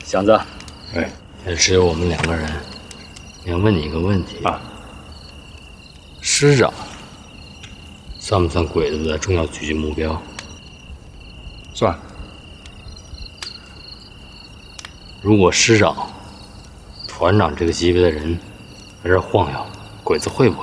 祥子， 哎， 也只有我们2个人。想问你一个问题啊， 师长算不算鬼子的重要狙击目标？ 算。 如果师长、团长这个级别的人在这晃悠，鬼子会不会？